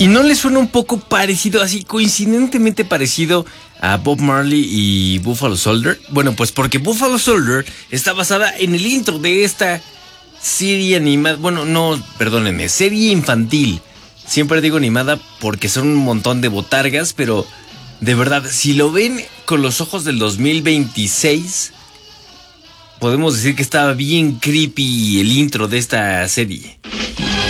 ¿Y no le suena un poco parecido, así coincidentemente parecido a Bob Marley y Buffalo Soldier? Bueno, pues porque Buffalo Soldier está basada en el intro de esta serie animada, bueno, no, perdónenme, serie infantil. Siempre digo animada porque son un montón de botargas, pero de verdad, si lo ven con los ojos del 2026, podemos decir que estaba bien creepy el intro de esta serie.